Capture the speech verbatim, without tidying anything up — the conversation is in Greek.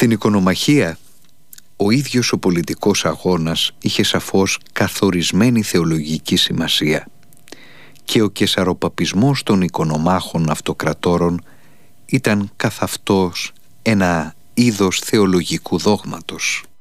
Στην οικονομαχία, ο ίδιος ο πολιτικός αγώνας είχε σαφώς καθορισμένη θεολογική σημασία και ο καισαροπαπισμός των οικονομάχων αυτοκρατόρων ήταν καθ' αυτός ένα είδος θεολογικού δόγματος.